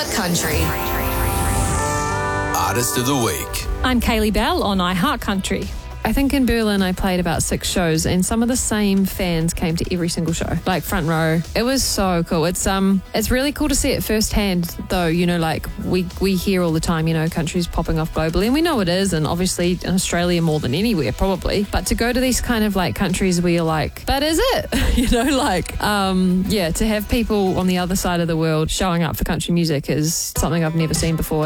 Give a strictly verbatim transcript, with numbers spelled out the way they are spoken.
iHeart Country. Artist of the Week. I'm Kaylee Bell on iHeart Country. I think in Berlin I played about six shows and some of the same fans came to every single show, like front row. It was so cool. It's um, it's really cool to see it firsthand though, you know, like we, we hear all the time, you know, countries popping off globally and we know it is, and obviously in Australia more than anywhere probably, but to go to these kind of like countries where you're like, that is it, you know, like, um, yeah, to have people on the other side of the world showing up for country music is something I've never seen before.